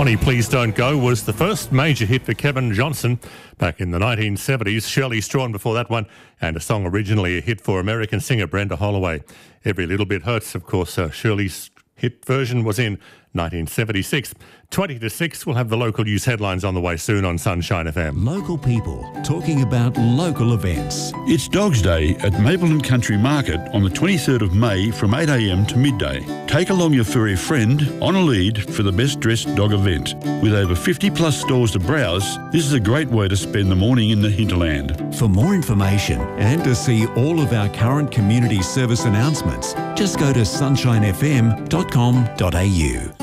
Bonnie, Please Don't Go was the first major hit for Kevin Johnson back in the 1970s. Shirley Strawn before that one, and a song originally a hit for American singer Brenda Holloway. Every Little Bit Hurts, of course, Shirley's hit version was in 1976. 20 to 6, we'll have the local news headlines on the way soon on Sunshine FM. Local people talking about local events. It's Dogs Day at Mapleton Country Market on the 23rd of May from 8 a.m. to midday. Take along your furry friend on a lead for the best dressed dog event. With over 50 plus stores to browse, this is a great way to spend the morning in the hinterland. For more information and to see all of our current community service announcements, just go to sunshinefm.com.au.